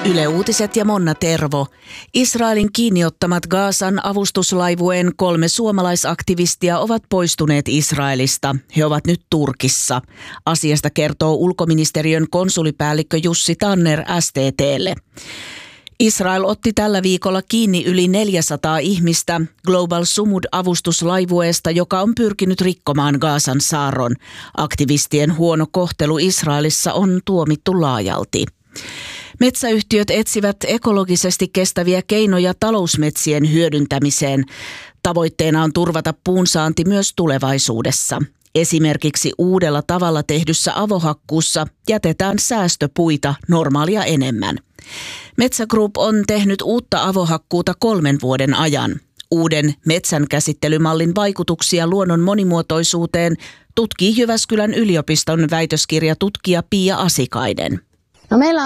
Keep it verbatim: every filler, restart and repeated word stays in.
Yle Uutiset ja Monna Tervo. Israelin kiinniottamat Gazan avustuslaivueen kolme suomalaisaktivistia ovat poistuneet Israelista. He ovat nyt Turkissa. Asiasta kertoo ulkoministeriön konsulipäällikkö Jussi Tanner S T T:lle. Israel otti tällä viikolla kiinni yli neljäsataa ihmistä Global Sumud-avustuslaivueesta, joka on pyrkinyt rikkomaan Gazan saarron. Aktivistien huono kohtelu Israelissa on tuomittu laajalti. Metsäyhtiöt etsivät ekologisesti kestäviä keinoja talousmetsien hyödyntämiseen. Tavoitteena on turvata puunsaanti myös tulevaisuudessa. Esimerkiksi uudella tavalla tehdyssä avohakkuussa jätetään säästöpuita normaalia enemmän. Metsä Group on tehnyt uutta avohakkuuta kolmen vuoden ajan. Uuden metsänkäsittelymallin vaikutuksia luonnon monimuotoisuuteen tutkii Jyväskylän yliopiston väitöskirjatutkija Pia Asikainen. No meillä